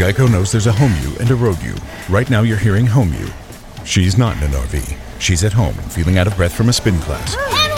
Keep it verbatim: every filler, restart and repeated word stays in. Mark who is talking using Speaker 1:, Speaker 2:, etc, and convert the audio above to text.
Speaker 1: Geico knows there's a home you and a road you. Right now you're hearing home you. She's not in an R V. She's at home, feeling out of breath from a spin class.